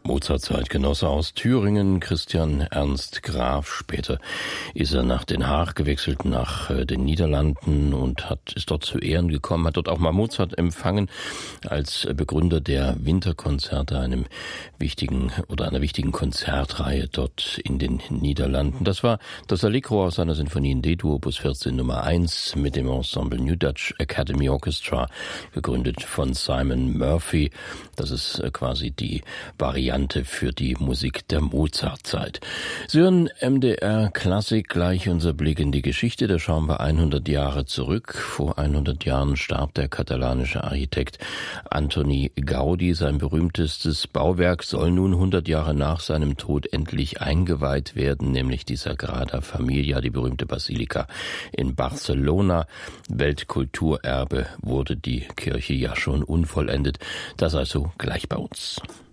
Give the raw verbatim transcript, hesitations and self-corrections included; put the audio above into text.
Mozart-Zeitgenosse aus Thüringen, Christian Ernst Graf. Später ist er nach Den Haag gewechselt, nach äh, den Niederlanden und hat ist dort zu Ehren gekommen, hat dort auch mal Mozart empfangen als Begründer der Winterkonzerte, einem wichtigen oder einer wichtigen Konzertreihe dort in den Niederlanden. Das war das Allegro aus seiner Sinfonie in D-Dur, Opus vierzehn Nummer eins mit dem Ensemble New Dutch Academy Orchestra, gegründet von Simon Murphy. Das ist äh, quasi die Variante für die Musik der Mozartzeit. Sie hören M D R Klassik, gleich unser Blick in die Geschichte. Da schauen wir hundert Jahre zurück. Vor hundert Jahren starb der katalanische Architekt Antoni Gaudi. Sein berühmtestes Bauwerk soll nun hundert Jahre nach seinem Tod endlich eingeweiht werden, nämlich die Sagrada Familia, die berühmte Basilika in Barcelona. Weltkulturerbe wurde die Kirche ja schon unvollendet. Das also gleich bei uns.